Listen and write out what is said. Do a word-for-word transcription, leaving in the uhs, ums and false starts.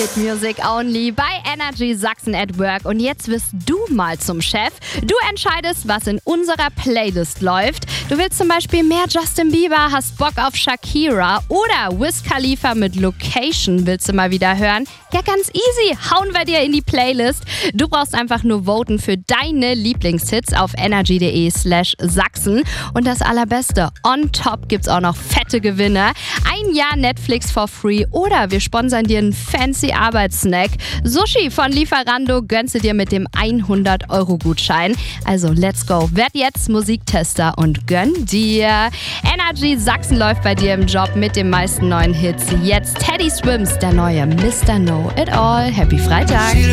Hit Music Only bei Energy Sachsen at Work. Und jetzt wirst du mal zum Chef. Du entscheidest, was in unserer Playlist läuft. Du willst zum Beispiel mehr Justin Bieber, hast Bock auf Shakira oder Wiz Khalifa mit Location willst du mal wieder hören? Ja, ganz easy. Hauen wir dir in die Playlist. Du brauchst einfach nur voten für deine Lieblingshits auf energy.de slash Sachsen. Und das Allerbeste, on top gibt's auch noch fette Gewinne. Ein Jahr Netflix for free oder wir sponsern dir einen fancy Arbeitssnack. Sushi von Lieferando gönnst du dir mit dem hundert Euro Gutschein. Also let's go. Werd jetzt Musiktester und gönn dir. Energy Sachsen läuft bei dir im Job mit den meisten neuen Hits. Jetzt Teddy Swims, der neue Mister Know It All. Happy Freitag.